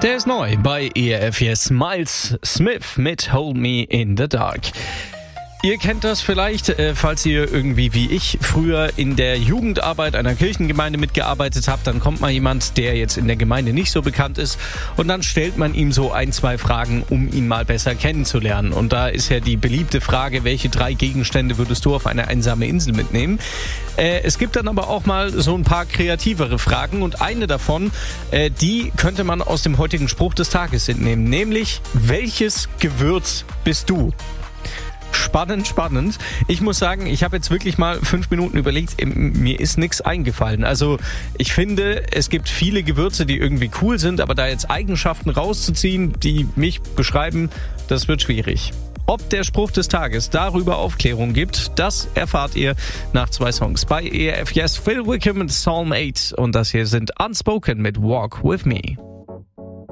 Der ist neu bei ERF Yes. Miles Smith mit Hold Me in the Dark. Ihr kennt das vielleicht, falls ihr irgendwie wie ich früher in der Jugendarbeit einer Kirchengemeinde mitgearbeitet habt, dann kommt mal jemand, der jetzt in der Gemeinde nicht so bekannt ist und dann stellt man ihm so 1-2 Fragen, um ihn mal besser kennenzulernen. Und da ist ja die beliebte Frage, welche 3 Gegenstände würdest du auf eine einsame Insel mitnehmen? Es gibt dann aber auch mal so ein paar kreativere Fragen und eine davon, die könnte man aus dem heutigen Spruch des Tages entnehmen, nämlich: Welches Gewürz bist du? Spannend. Ich muss sagen, ich habe jetzt wirklich mal 5 Minuten überlegt, mir ist nichts eingefallen. Also ich finde, es gibt viele Gewürze, die irgendwie cool sind, aber da jetzt Eigenschaften rauszuziehen, die mich beschreiben, das wird schwierig. Ob der Spruch des Tages darüber Aufklärung gibt, das erfahrt ihr nach 2 Songs bei ERF Yes. Phil Wickham und Psalm 8 und das hier sind Unspoken mit Walk With Me.